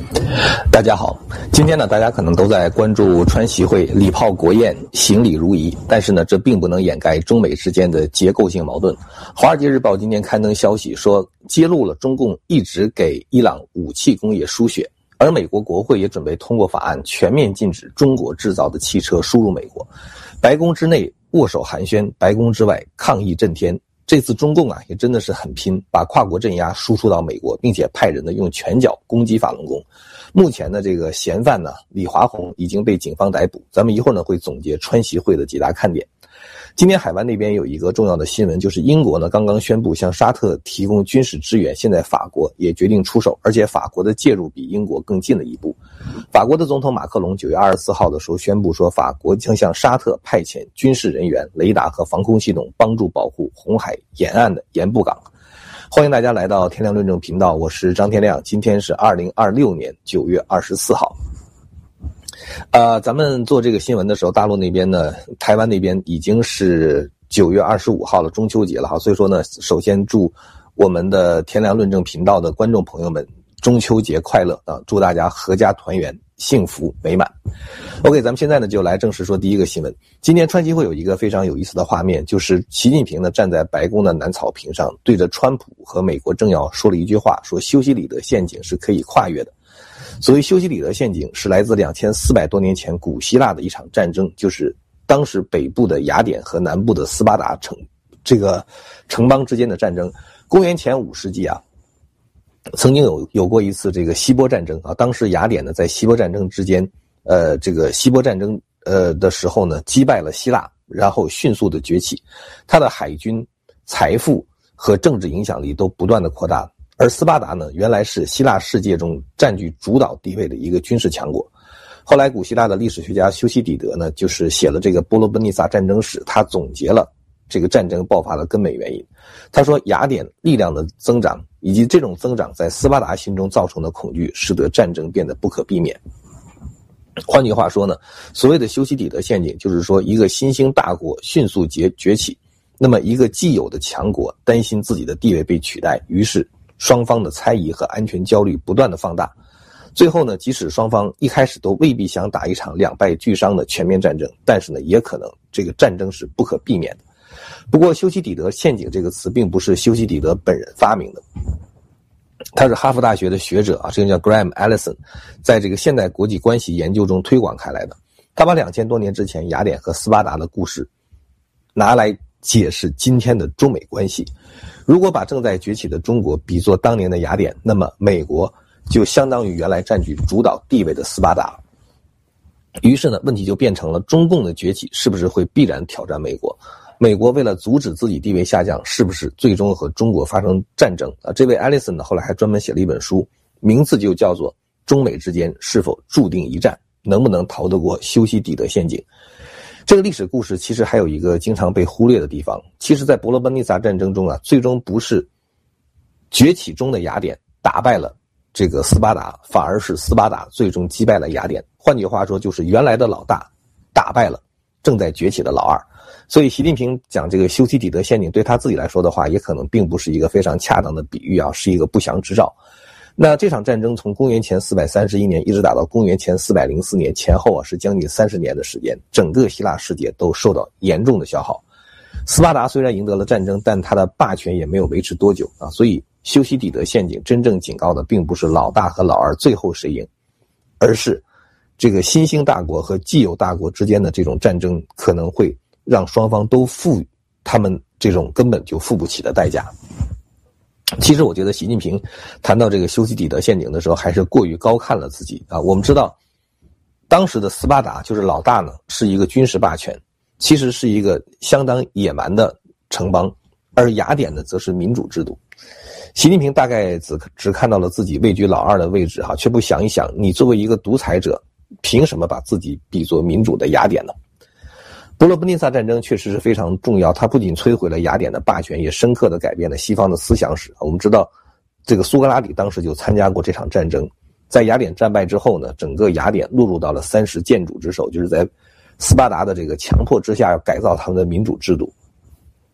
大家好，今天呢，大家可能都在关注川习会礼炮国宴，行礼如仪，但是呢，这并不能掩盖中美之间的结构性矛盾。华尔街日报今天刊登消息说，揭露了中共一直给伊朗武器工业输血，而美国国会也准备通过法案，全面禁止中国制造的汽车输入美国。白宫之内握手寒暄，白宫之外抗议震天。这次中共也真的是很拼，把跨国镇压输出到美国，并且派人呢用拳脚攻击法轮功。目前的这个嫌犯呢李华宏已经被警方逮捕，咱们一会儿呢会总结川习会的几大看点。今天海湾那边有一个重要的新闻，就是英国呢刚刚宣布向沙特提供军事支援，现在法国也决定出手，而且法国的介入比英国更近了一步。法国的总统马克龙9月24号的时候宣布说，法国将向沙特派遣军事人员、雷达和防空系统，帮助保护红海沿岸的盐步港。欢迎大家来到天亮论证频道，我是张天亮，今天是2026年9月24号。咱们做这个新闻的时候，大陆那边呢，台湾那边已经是9月25号了，中秋节了哈，所以说呢，首先祝我们的天亮论证频道的观众朋友们中秋节快乐啊！祝大家阖家团圆，幸福美满。OK， 咱们现在呢就来正式说第一个新闻。今天川习会有一个非常有意思的画面，就是习近平呢站在白宫的南草坪上，对着川普和美国政要说了一句话，说修昔底德陷阱是可以跨越的。所谓修昔底德陷阱是来自2400多年前古希腊的一场战争，就是当时北部的雅典和南部的斯巴达城邦之间的战争。公元前5世纪曾经有过一次这个希波战争当时雅典呢在希波战争之间，这个希波战争的时候呢击败了希腊，然后迅速的崛起，他的海军、财富和政治影响力都不断的扩大。而斯巴达呢，原来是希腊世界中占据主导地位的一个军事强国。后来古希腊的历史学家修昔底德呢，就是写了这个波罗奔尼撒战争史，他总结了这个战争爆发的根本原因。他说，雅典力量的增长以及这种增长在斯巴达心中造成的恐惧，使得战争变得不可避免。换句话说呢，所谓的修昔底德陷阱，就是说一个新兴大国迅速崛起，那么一个既有的强国担心自己的地位被取代，于是双方的猜疑和安全焦虑不断的放大。最后呢，即使双方一开始都未必想打一场两败俱伤的全面战争，但是呢，也可能这个战争是不可避免的。不过修昔底德陷阱这个词并不是修昔底德本人发明的，他是哈佛大学的学者这个叫 Graham Allison， 在这个现代国际关系研究中推广开来的。他把2000多年之前雅典和斯巴达的故事拿来解释今天的中美关系。如果把正在崛起的中国比作当年的雅典，那么美国就相当于原来占据主导地位的斯巴达。于是呢，问题就变成了中共的崛起是不是会必然挑战美国？美国为了阻止自己地位下降，是不是最终和中国发生战争这位 Allison 呢，后来还专门写了一本书，名字就叫做《中美之间是否注定一战》，能不能逃得过修昔底德陷阱？这个历史故事其实还有一个经常被忽略的地方，其实在伯罗奔尼撒战争中最终不是崛起中的雅典打败了这个斯巴达，反而是斯巴达最终击败了雅典。换句话说，就是原来的老大打败了正在崛起的老二。所以习近平讲这个修昔底德陷阱，对他自己来说的话，也可能并不是一个非常恰当的比喻是一个不祥之兆。那这场战争从公元前431年一直打到公元前404年，前后是将近30年的时间，整个希腊世界都受到严重的消耗。斯巴达虽然赢得了战争，但他的霸权也没有维持多久所以修昔底德陷阱真正警告的并不是老大和老二最后谁赢，而是这个新兴大国和既有大国之间的这种战争可能会让双方都付他们这种根本就付不起的代价。其实我觉得习近平谈到这个修昔底德陷阱的时候，还是过于高看了自己我们知道当时的斯巴达就是老大呢，是一个军事霸权，其实是一个相当野蛮的城邦，而雅典呢则是民主制度。习近平大概只看到了自己位居老二的位置却不想一想，你作为一个独裁者，凭什么把自己比作民主的雅典呢？伯罗奔尼撒战争确实是非常重要，它不仅摧毁了雅典的霸权，也深刻地改变了西方的思想史。我们知道这个苏格拉底当时就参加过这场战争，在雅典战败之后呢，整个雅典落入到了三十建主之手，就是在斯巴达的这个强迫之下要改造他们的民主制度。